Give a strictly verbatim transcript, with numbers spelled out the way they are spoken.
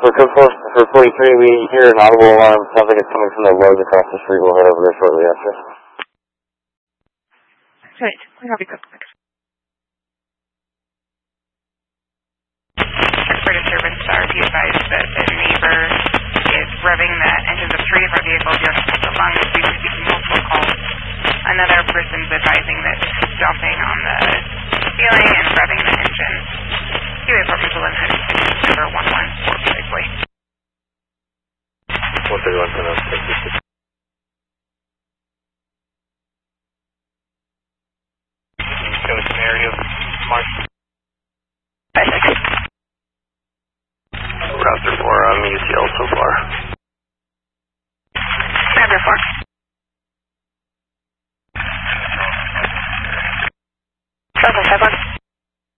for code four, for forty-three, we hear an audible alarm. Sounds like it's coming from the Lowe's across the street. We'll head over there shortly after. Right, we have you cooked. For disturbance, R P advised that the neighbor is revving the engines of three of our vehicles. You're the longest we've received multiple calls. Another person's advising that jumping on the ceiling and revving the engine. Gateway Apartments eleven number one one four precisely. one thirty-one, ten, thank you. Show us an area of Mark. Router four on U T L so far. Router four. Seven, seven.